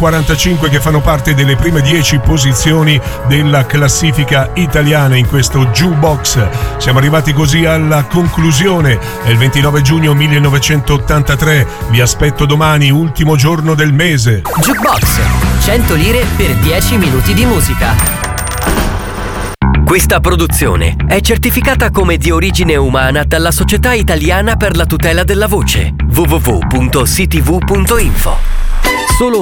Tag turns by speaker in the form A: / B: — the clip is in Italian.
A: 45 che fanno parte delle prime 10 posizioni della classifica italiana in questo Jukebox. Siamo arrivati così alla conclusione. È il 29 giugno 1983. Vi aspetto domani, ultimo giorno del mese.
B: Jukebox, 100 lire per 10 minuti di musica. Questa produzione è certificata come di origine umana dalla Società Italiana per la tutela della voce. www.ctv.info. Solo